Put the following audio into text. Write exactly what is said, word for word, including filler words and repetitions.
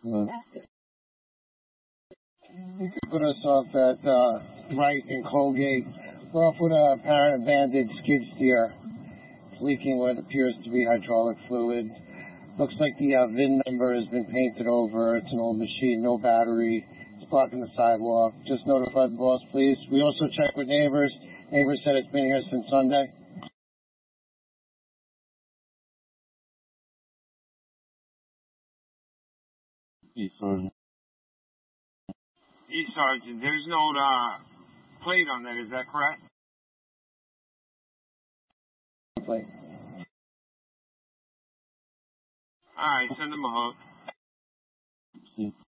Uh, you could put us off at uh, Wright and Colgate. We're off with a apparent abandoned skid steer. It's leaking what appears to be hydraulic fluid. Looks like the uh, V I N number has been painted over. It's an old machine, no battery. It's blocking the sidewalk. Just notify the boss, please. We also checked with neighbors. Neighbors said it's been here since Sunday. Yes, Sergeant. Yes, Sergeant. There's no uh, plate on that, is that correct? Plate. All right, send them a hook. See.